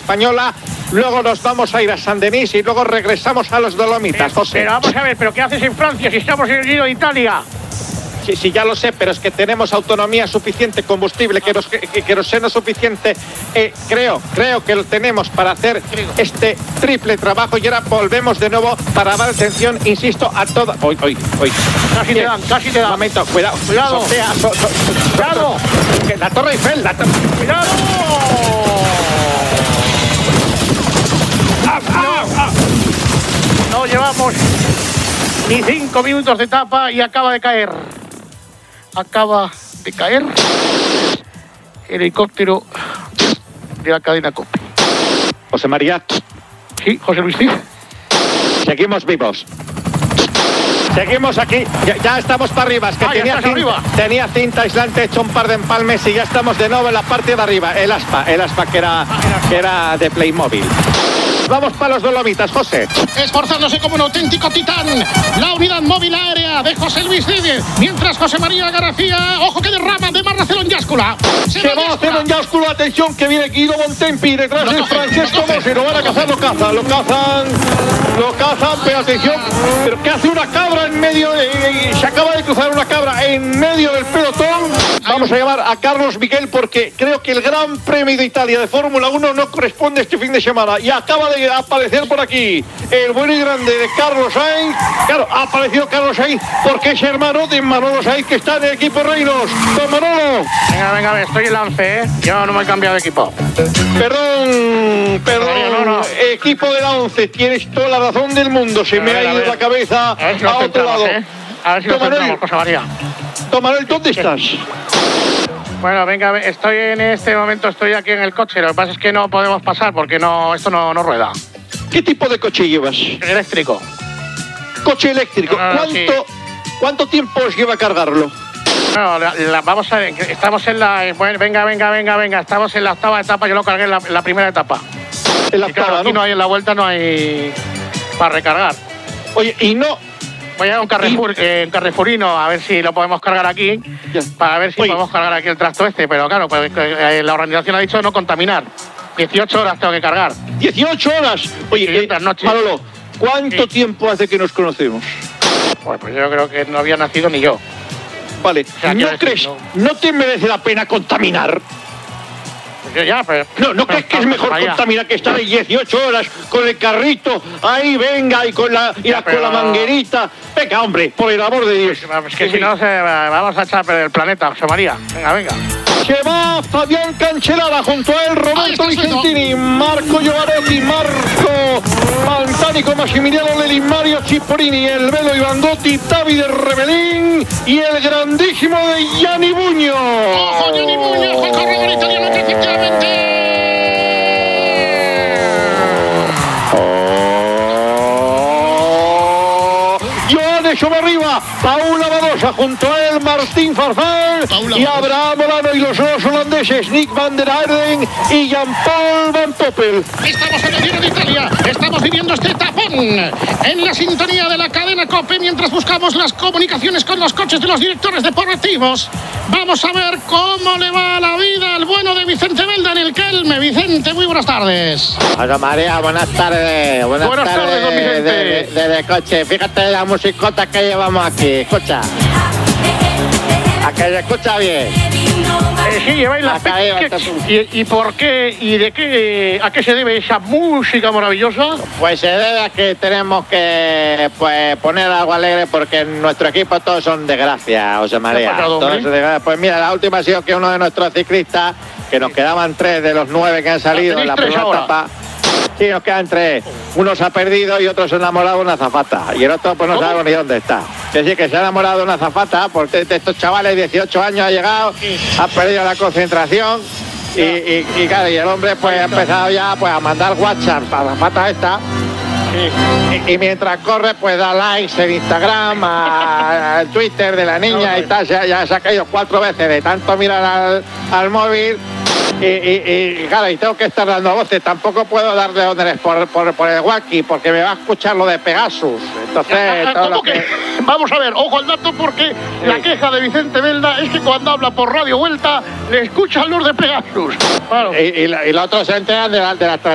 Española. Luego nos vamos a ir a Saint-Denis y luego regresamos a los Dolomitas, José. Pero vamos a ver, ¿pero qué haces en Francia si estamos en el Giro de Italia? Sí, ya lo sé, pero es que tenemos autonomía suficiente, combustible, queroseno suficiente. Creo que lo tenemos para hacer este triple trabajo. Y ahora volvemos de nuevo para dar atención, insisto, a toda... Hoy. Casi te dan. Un momento, cuidado. Cuidado. Cuidado. La Torre Eiffel, ¡Cuidado! No llevamos ni 5 minutos de etapa y acaba de caer el helicóptero de la cadena COPE. José María. Sí, José Luis Cid. Seguimos vivos. Seguimos aquí, ya estamos para arriba. Es que tenía cinta aislante, hecho un par de empalmes y ya estamos de nuevo en la parte de arriba. El aspa que era de Playmobil. Vamos para los Dolomitas, José. Esforzándose como un auténtico titán, la unidad móvil aérea de José Luis Cid, mientras José María García, ojo que derrama de Marracelo en Yáscula. Se va a hacer en Yáscula, atención que viene Guido Bontempi, detrás de Francesco Mossi, lo van a cazar, lo cazan, pero atención, pero ¿qué hace una cabra en medio se acaba de cruzar una cabra en medio del pelotón? Vamos a llamar a Carlos Miguel porque creo que el Gran Premio de Italia de Fórmula 1 no corresponde este fin de semana y acaba de aparecer por aquí el bueno y grande de Carlos Sainz. Claro, ha aparecido Carlos Sainz porque es hermano de Manolo Sainz que está en el equipo Reinos. Don Manolo. Venga, estoy en la 11, ¿eh? Yo no me he cambiado de equipo. Perdón. No. Equipo de la 11, tienes toda la razón del mundo. Se me ha ido la cabeza a otro lado. A ver si lo centramos, José María. Don Manuel, ¿dónde estás? Bueno, venga, estoy en este momento, estoy aquí en el coche. Lo que pasa es que no podemos pasar porque esto no rueda. ¿Qué tipo de coche llevas? Eléctrico. Coche eléctrico. ¿Cuánto tiempo os lleva cargarlo? Bueno, vamos a ver, estamos en la... Venga, estamos en la octava etapa, yo lo cargué en la primera etapa. En la octava, aquí ¿no? En la vuelta no hay para recargar. Oye, y no... Voy a un Carrefourino a ver si lo podemos cargar aquí, para ver si podemos cargar aquí el tracto este, pero claro, pues, la organización ha dicho no contaminar. 18 horas tengo que cargar. ¿18 horas? Oye, Manolo, ¿cuánto tiempo hace que nos conocemos? Pues yo creo que no había nacido ni yo. Vale, o sea, ¿no te merece la pena contaminar? ¿No crees que es mejor contaminar que estar ahí 18 horas con el carrito ahí, venga, y con la manguerita? Venga, hombre, por el amor de Dios. Es que si no, vamos a echar a perder el planeta, José María. Venga. Se va Fabián Cancellara, junto a él Roberto Vicentini, Marco Giovanetti, Marco Pantani, Massimiliano Lelli, Mario Cipollini, el Velo Ivandotti, Davide Rebellín y el grandísimo de Gianni Bugno. ¡Ojo, Gianni Bugno, el corredor italiano que efectivamente... Sobre arriba, Paula Badosa, junto a él Martín Farfán y Abraham Molano y los dos holandeses Nick van der Aarden y Jean-Paul Van Poppel. Estamos en el Giro de Italia, estamos viviendo este tapón en la sintonía de la cadena COPE mientras buscamos las comunicaciones con los coches de los directores deportivos. Vamos a ver cómo le va la vida al bueno de Vicente Belda en el Kelme. Vicente, muy buenas tardes. Hola María, buenas tardes. Buenas tardes, don Vicente. Desde el coche, fíjate la musicota que llevamos aquí, escucha. A que se escucha bien. Sí, lleváis la ¿Y por qué? ¿Y de qué? ¿A qué se debe esa música maravillosa? Pues se debe a que tenemos que poner algo alegre porque en nuestro equipo todos son desgracias, José María. Pues mira, la última ha sido que uno de nuestros ciclistas, que nos quedaban 3 de los 9 que han salido en la primera etapa. Sí, nos quedan 3. Uno se ha perdido y otro se ha enamorado de una azafata. Y el otro pues no sabemos ni dónde está. Es decir, que se ha enamorado de una azafata porque de estos chavales, 18 años ha llegado, ha perdido la concentración y claro, y el hombre pues ha empezado ya pues a mandar WhatsApp a la azafata esta. Y mientras corre pues da likes en Instagram, al Twitter de la niña y tal. Ya se ha caído 4 veces de tanto mirar al móvil. Y claro, y tengo que estar dando voces. Tampoco puedo darle órdenes por el walkie porque me va a escuchar lo de Pegasus. Entonces, Vamos a ver, ojo al dato porque la queja de Vicente Belda es que cuando habla por Radio Vuelta le escuchan los de Pegasus. Claro. Y los otros se enteran de las